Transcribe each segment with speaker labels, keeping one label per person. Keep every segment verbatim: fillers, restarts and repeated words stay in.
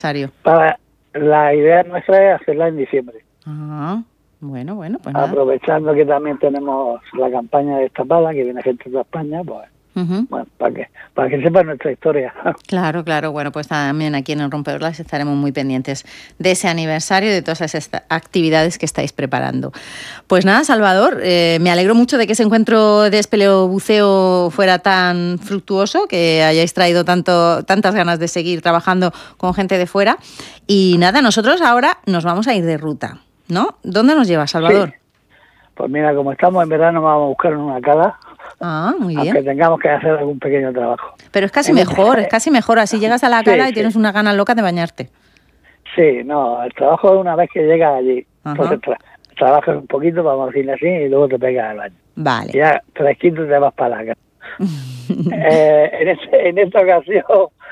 Speaker 1: Para, la idea nuestra es hacerla en diciembre.
Speaker 2: Ah, bueno, bueno, pues
Speaker 1: aprovechando
Speaker 2: nada.
Speaker 1: que también tenemos la campaña de Destapada, que viene gente de España, pues uh-huh. bueno, para que para que sepan nuestra historia.
Speaker 2: Claro, claro, bueno, pues también aquí en el Rompeolas estaremos muy pendientes de ese aniversario y de todas esas actividades que estáis preparando. Pues nada, Salvador, eh, me alegro mucho de que ese encuentro de espeleobuceo fuera tan fructuoso, que hayáis traído tanto tantas ganas de seguir trabajando con gente de fuera. Y nada, nosotros ahora nos vamos a ir de ruta, ¿no? ¿Dónde nos lleva, Salvador?
Speaker 1: Sí. Pues mira, como estamos en verano, vamos a buscar una cala.
Speaker 2: Ah, muy bien.
Speaker 1: Aunque tengamos que hacer algún pequeño trabajo.
Speaker 2: Pero es casi en mejor, este... es casi mejor. Así llegas a la cala sí, y tienes sí. una gana loca de bañarte.
Speaker 1: Sí, no, el trabajo es una vez que llegas allí. Ajá. Entonces tra trabajas un poquito, vamos a decirle así, y luego te pegas al baño.
Speaker 2: Vale.
Speaker 1: Y ya fresquito te vas para la cala. eh, en, este, en esta ocasión,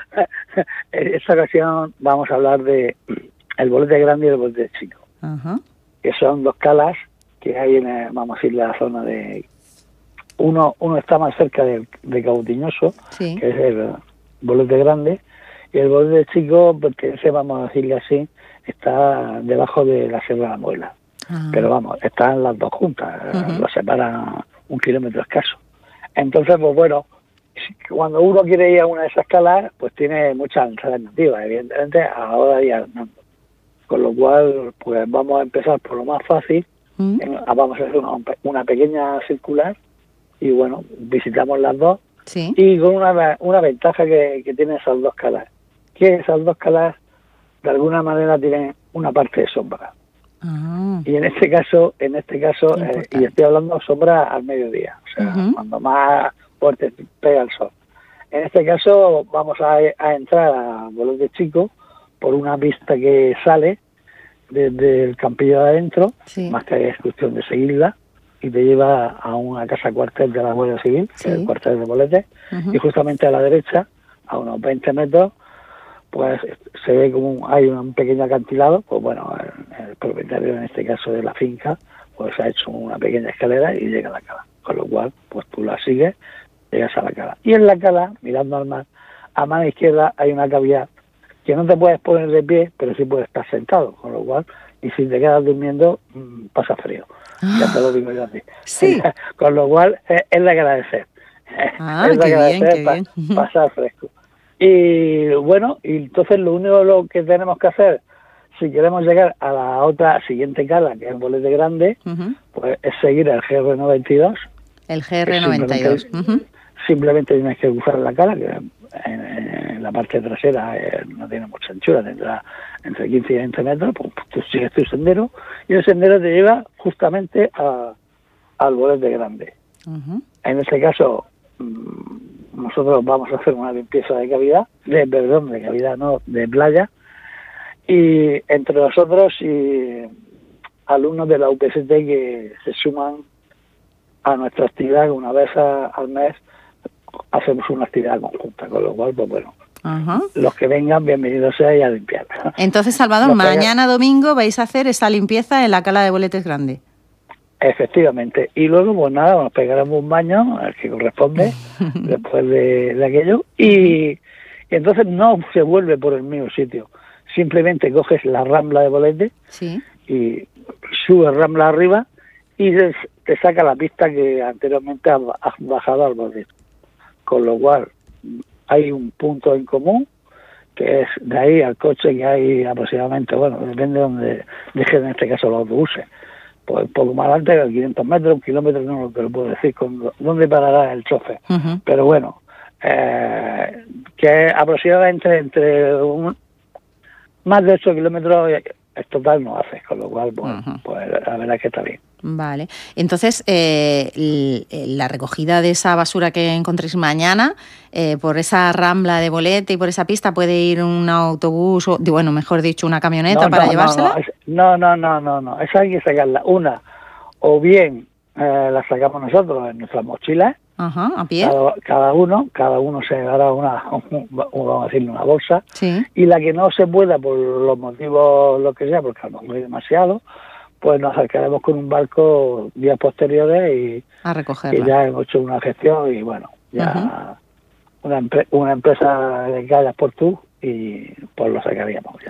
Speaker 1: en esta ocasión vamos a hablar de el bolete grande y el bolete chico.
Speaker 2: Ajá.
Speaker 1: Que son dos calas que hay en, el, vamos a decir, la zona de... Uno uno está más cerca de, de Cabutiñoso,
Speaker 2: sí.
Speaker 1: que es el bolete grande, y el bolete chico, porque ese, vamos a decirle así, está debajo de la Sierra de la Muela.
Speaker 2: Ah.
Speaker 1: Pero vamos, están las dos juntas, uh-huh. lo separan un kilómetro escaso. Entonces, pues bueno, cuando uno quiere ir a una de esas calas, pues tiene muchas alternativas, evidentemente, a la hora de ir andando. Con lo cual, pues vamos a empezar por lo más fácil, uh-huh. vamos a hacer una, una pequeña circular, y bueno, visitamos las dos,
Speaker 2: sí.
Speaker 1: y con una, una ventaja que, que tienen esas dos calas, que esas dos calas de alguna manera tienen una parte de sombra.
Speaker 2: Ah.
Speaker 1: Y en este caso, en este caso, eh, y estoy hablando sombra al mediodía, o sea, uh-huh. cuando más fuerte pega el sol. En este caso vamos a, a entrar a Bolete Chico por una pista que sale desde el campillo de adentro,
Speaker 2: sí.
Speaker 1: más que es cuestión de seguirla, y te lleva a una casa cuartel de la Guardia Civil,
Speaker 2: sí.
Speaker 1: que es el cuartel de Bolete, uh-huh. y justamente a la derecha, a unos veinte metros, pues se ve como un, hay un pequeño acantilado, pues bueno, el, el propietario en este caso de la finca, pues ha hecho una pequeña escalera y llega a la cala, con lo cual, pues tú la sigues, llegas a la cala. Y en la cala, mirando al mar, a mano izquierda hay una cavidad que no te puedes poner de pie, pero sí puedes estar sentado, con lo cual, y si te quedas durmiendo, mmm, pasa frío. Ya te lo digo yo así.
Speaker 2: Sí.
Speaker 1: Con lo cual, es, es de agradecer.
Speaker 2: Ah,
Speaker 1: es de
Speaker 2: qué
Speaker 1: agradecer
Speaker 2: bien, qué
Speaker 1: pa,
Speaker 2: bien.
Speaker 1: pasar fresco. Y bueno, y entonces lo único lo que tenemos que hacer, si queremos llegar a la otra siguiente cala, que es el Bolete Grande, uh-huh. pues es seguir el G R noventa y dos.
Speaker 2: El G R noventa y dos.
Speaker 1: Simplemente, uh-huh. simplemente tienes que cruzar la cala, que en, en la parte trasera eh, no tiene mucha anchura, tendrá entre quince y veinte metros, pues tú sigues tu sendero, y el sendero te lleva justamente a, al Bolete Grande.
Speaker 2: Uh-huh.
Speaker 1: En este caso, nosotros vamos a hacer una limpieza de cavidad, de perdón, de cavidad no, de playa, y entre nosotros y alumnos de la U P C T que se suman a nuestra actividad, que una vez a, al mes hacemos una actividad conjunta, con lo cual, pues bueno,
Speaker 2: uh-huh.
Speaker 1: los que vengan, bienvenidos sean a limpiar.
Speaker 2: Entonces, Salvador, mañana domingo vais a hacer esa limpieza en la cala de Boletes Grande.
Speaker 1: Efectivamente, y luego pues nada, nos pegaremos un baño, al que corresponde, después de, de aquello, y, y entonces no se vuelve por el mismo sitio, simplemente coges la rambla de Bolete,
Speaker 2: sí.
Speaker 1: y subes rambla arriba, y te, te saca la pista que anteriormente has, has bajado al Bolete, con lo cual hay un punto en común, que es de ahí al coche, que hay aproximadamente, bueno, depende de donde dejen en este caso los autobuses, pues un poco más adelante, quinientos metros, un kilómetro, no te lo puedo decir con dónde parará el chofer.
Speaker 2: Uh-huh.
Speaker 1: Pero bueno, eh, que aproximadamente entre un, más de ocho kilómetros es total no hace, con lo cual, bueno, uh-huh. pues la verdad es que está bien.
Speaker 2: Vale. Entonces, eh, la recogida de esa basura que encontréis mañana, eh, por esa rambla de Bolete y por esa pista, ¿puede ir un autobús, o bueno, mejor dicho, una camioneta
Speaker 1: no,
Speaker 2: para
Speaker 1: no,
Speaker 2: llevársela?
Speaker 1: No, no, no, no, no, esa hay que sacarla. Una, o bien eh, la sacamos nosotros en nuestras mochilas,
Speaker 2: ajá, a pie.
Speaker 1: Cada, cada uno, cada uno se dará una, un, vamos a decirle, una bolsa,
Speaker 2: sí.
Speaker 1: Y la que no se pueda, por los motivos, lo que sea, porque a lo mejor hay demasiado, pues nos acercaremos con un barco días posteriores y,
Speaker 2: a recogerla.
Speaker 1: Y ya hemos hecho una gestión y bueno, ya uh-huh. una, empre- una empresa de Callas por tú y pues lo sacaríamos.